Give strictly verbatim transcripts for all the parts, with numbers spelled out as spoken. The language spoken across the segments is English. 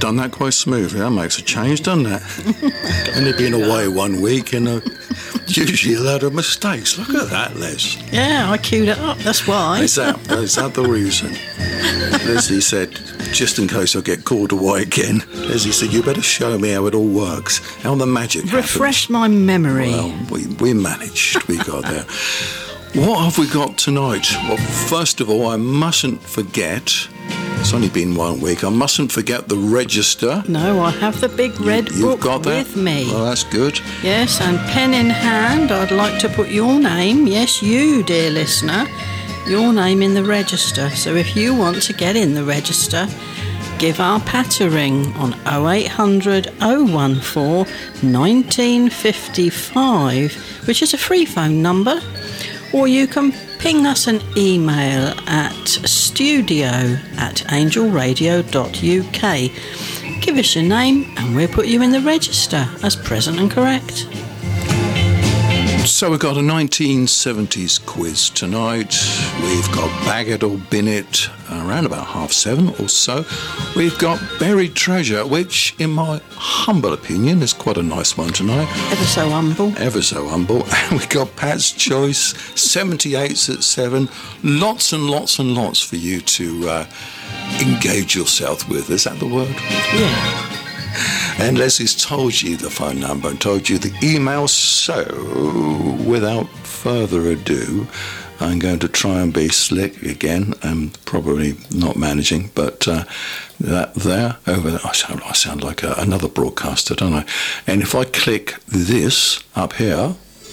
done that quite smoothly. That makes a change, doesn't it? Only been away one week and uh, usually a lot of mistakes. Look at that, Les. Yeah, I queued it up, that's why. Is that, is that the reason? Leslie said, just in case I get called away again, Leslie said, you better show me how it all works, how the magic happens. Refresh my memory. Well, we, we managed. We got there. What have we got tonight? Well, first of all, I mustn't forget, it's only been one week, I mustn't forget the register. No, I have the big red you, you've book got that? with me. Well, that's good. Yes, and pen in hand, I'd like to put your name, yes, you, dear listener, your name in the register. So if you want to get in the register, give our Pat a ring on oh eight hundred oh one four nineteen fifty-five, which is a free phone number. Or you can ping us an email at studio at angelradio dot U K. Give us your name and we'll put you in the register as present and correct. So we've got a nineteen seventies quiz tonight. We've got Bag It or Bin It around about half seven or so. We've got Buried Treasure, which in my humble opinion is quite a nice one tonight. Ever so humble. Ever so humble. And we've got Pat's Choice, seventy-eights at seven. Lots and lots and lots for you to uh, engage yourself with. Is that the word? Yeah. And Leslie's told you the phone number and told you the email, so without further ado, I'm going to try and be slick again. I'm probably not managing, but uh, that there, over there, I sound, I sound like a, another broadcaster, don't I? And if I click this up here,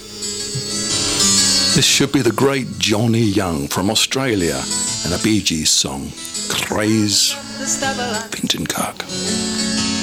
this should be the great Johnny Young from Australia and a Bee Gees song, Craze Finton Kirk.